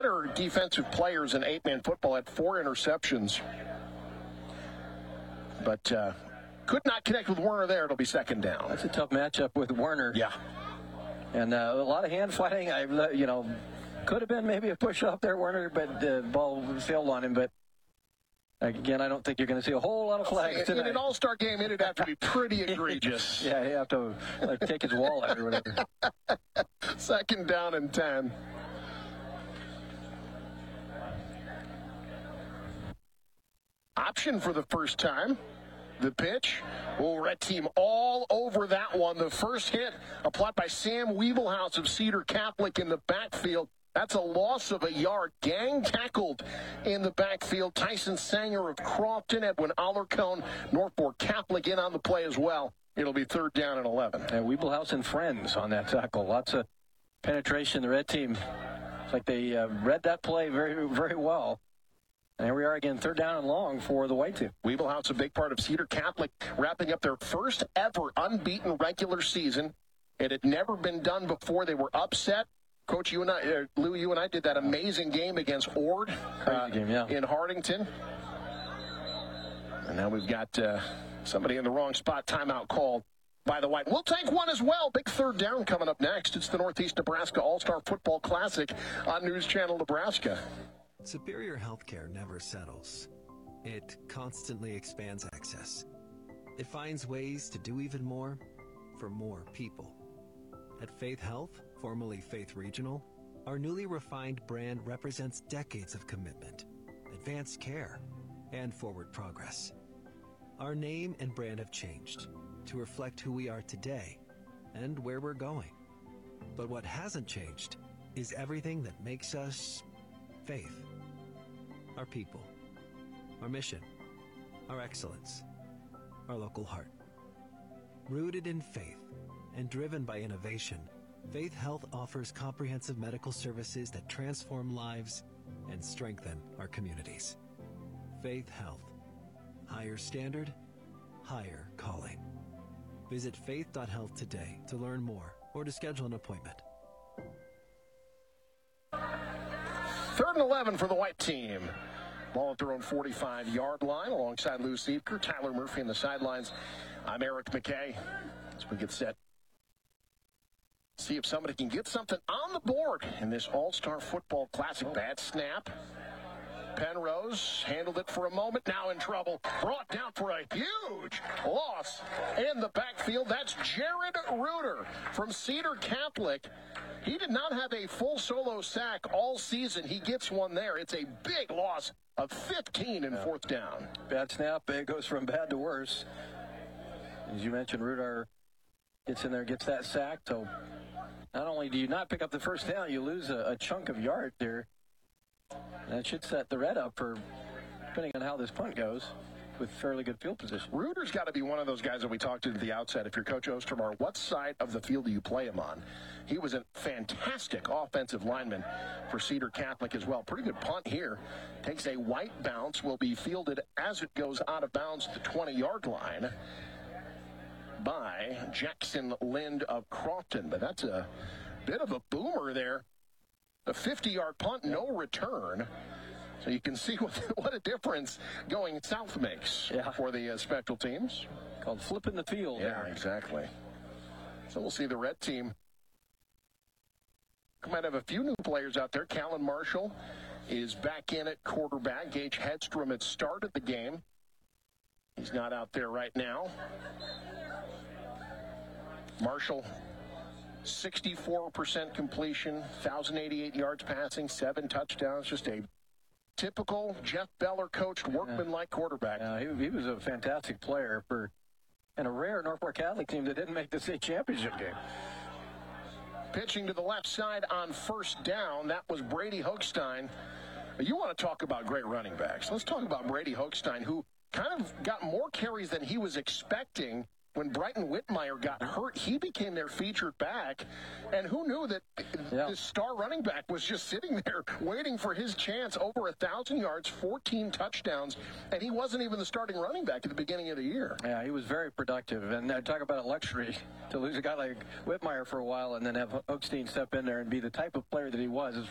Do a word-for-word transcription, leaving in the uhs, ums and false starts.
Other defensive players in eight-man football had four interceptions. But uh, could not connect with Werner there. It'll be second down. That's a tough matchup with Werner. Yeah. And uh, a lot of hand fighting. I, you know, could have been maybe a push off there, Werner, but the ball sailed on him. But again, I don't think you're going to see a whole lot of flags tonight. In an all-star game, it'd have to be pretty egregious. Yeah, you have to like, take his wallet or whatever. Second down and ten. Option for the first time. The pitch. Oh, red team all over that one. The first hit applied by Sam Weebelhouse of Cedar Catholic in the backfield. That's a loss of a yard. Gang tackled in the backfield. Tyson Sanger of Crofton, Edwin Allercone, Norfolk Catholic in on the play as well. It'll be third down and eleven. And Weebelhouse and friends on that tackle. Lots of penetration. The red team, it's like they uh, read that play very, very well. And here we are again, third down and long for the white team. Weebelhouse, a big part of Cedar Catholic, wrapping up their first ever unbeaten regular season. It had never been done before. They were upset. Coach, you and I, uh, Lou, you and I did that amazing game against Ord uh, game, yeah. in Hardington. And now we've got uh, somebody in the wrong spot. Timeout called by the White. We'll take one as well. Big third down coming up next. It's the Northeast Nebraska All-Star Football Classic on News Channel Nebraska. Superior healthcare never settles. It constantly expands access. It finds ways to do even more for more people. At Faith Health, formerly Faith Regional, our newly refined brand represents decades of commitment, advanced care, and forward progress. Our name and brand have changed to reflect who we are today and where we're going. But what hasn't changed is everything that makes us Faith. Our people, our mission, our excellence, our local heart. Rooted in faith and driven by innovation, Faith Health offers comprehensive medical services that transform lives and strengthen our communities. Faith Health. Higher standard, higher calling. Visit faith dot health today to learn more or to schedule an appointment. Third and eleven for the white team. Ball at their own forty-five-yard line alongside Lou Siefker, Tyler Murphy on the sidelines. I'm Eric McKay as we get set. See if somebody can get something on the board in this All-Star Football Classic. Bad snap. Penrose handled it for a moment, now in trouble. Brought down for a huge loss in the backfield. That's Jared Reuter from Cedar Catholic. He did not have a full solo sack all season. He gets one there. It's a big loss of fifteen in fourth down. Bad snap. It goes from bad to worse. As you mentioned, Reuter gets in there, gets that sack. So not only do you not pick up the first down, you lose a, a chunk of yard there. That should set the red up for, depending on how this punt goes, with fairly good field position. Reuter's got to be one of those guys that we talked to at the outset. If you're Coach Ostermar, what side of the field do you play him on? He was a fantastic offensive lineman for Cedar Catholic as well. Pretty good punt here. Takes a white bounce, will be fielded as it goes out of bounds at the twenty-yard line by Jackson Lind of Crofton. But that's a bit of a boomer there. A fifty-yard punt, no return. So you can see what, what a difference going south makes yeah. for the uh, special teams. Called flipping the field. Yeah, there. exactly. So we'll see the red team. We might have a few new players out there. Callan Marshall is back in at quarterback. Gage Hedstrom had started the game. He's not out there right now. Marshall, sixty-four percent completion, one thousand eighty-eight yards passing, seven touchdowns. Just a typical Jeff Beller coached workman-like quarterback. Yeah, he, he was a fantastic player for and a rare Norfolk Catholic team that didn't make the state championship game. Pitching to the left side on first down, that was Brady Hochstein. You want to talk about great running backs. Let's talk about Brady Hochstein, who kind of got more carries than he was expecting. When Brighton Whitmire got hurt, he became their featured back. And who knew that yeah. this star running back was just sitting there waiting for his chance. Over one thousand yards, fourteen touchdowns, and he wasn't even the starting running back at the beginning of the year. Yeah, he was very productive. And uh, talk about a luxury to lose a guy like Whitmire for a while and then have Hochstein step in there and be the type of player that he was. It's